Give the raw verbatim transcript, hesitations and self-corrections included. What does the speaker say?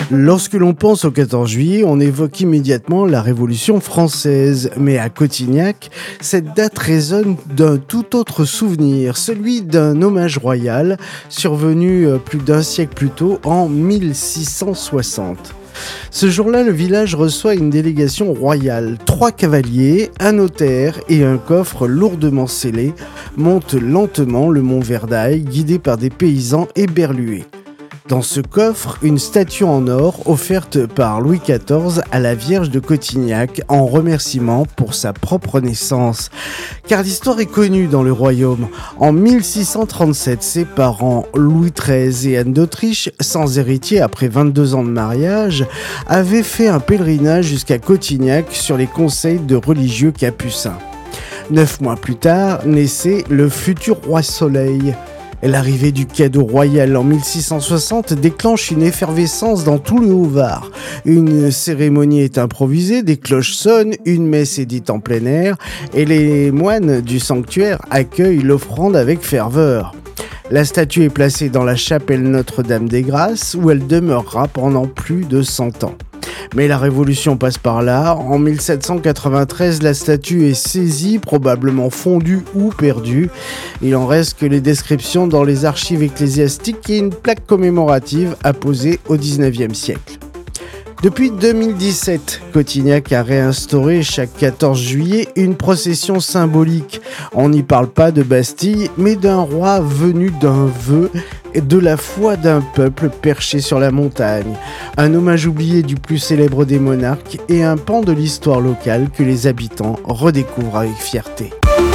Lorsque l'on pense au quatorze juillet, on évoque immédiatement la Révolution française. Mais à Cotignac, cette date résonne d'un tout autre souvenir, celui d'un hommage royal survenu plus d'un siècle plus tôt, en mille six cent soixante. Ce jour-là, le village reçoit une délégation royale. Trois cavaliers, un notaire et un coffre lourdement scellé montent lentement le mont Verdaille, guidés par des paysans éberlués. Dans ce coffre, une statue en or offerte par Louis quatorze à la Vierge de Cotignac en remerciement pour sa propre naissance. Car l'histoire est connue dans le royaume. En mille six cent trente-sept, ses parents, Louis treize et Anne d'Autriche, sans héritier après vingt-deux ans de mariage, avaient fait un pèlerinage jusqu'à Cotignac sur les conseils de religieux capucins. Neuf mois plus tard, naissait le futur roi Soleil. L'arrivée du cadeau royal en mille six cent soixante déclenche une effervescence dans tout le Haut-Var. Une cérémonie est improvisée, des cloches sonnent, une messe est dite en plein air et les moines du sanctuaire accueillent l'offrande avec ferveur. La statue est placée dans la chapelle Notre-Dame-des-Grâces où elle demeurera pendant plus de cent ans. Mais la Révolution passe par là. En mille sept cent quatre-vingt-treize, la statue est saisie, probablement fondue ou perdue. Il en reste que les descriptions dans les archives ecclésiastiques et une plaque commémorative apposée au dix-neuvième siècle. Depuis deux mille dix-sept, Cotignac a réinstauré chaque quatorze juillet une procession symbolique. On n'y parle pas de Bastille, mais d'un roi venu d'un vœu et de la foi d'un peuple perché sur la montagne. Un hommage oublié du plus célèbre des monarques et un pan de l'histoire locale que les habitants redécouvrent avec fierté.